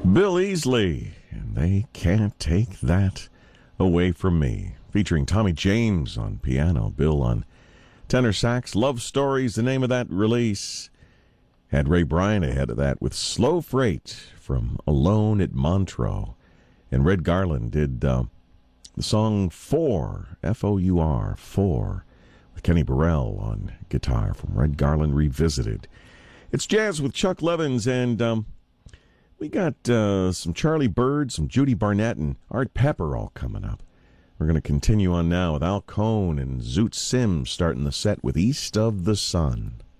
Bill Easley, and They Can't Take That Away From Me, featuring Tommy James on piano, Bill on tenor sax. Love Stories, the name of that release. Had Ray Bryan ahead of that with Slow Freight from Alone at Montreux. And Red Garland did the song Four, F-O-U-R, Four, with Kenny Burrell on guitar from Red Garland Revisited. It's Jazz with Chuck Levins, and we got some Charlie Byrd, some Judy Barnett, and Art Pepper all coming up. We're going to continue on now with Al Cohn and Zoot Sims starting the set with East of the Sun.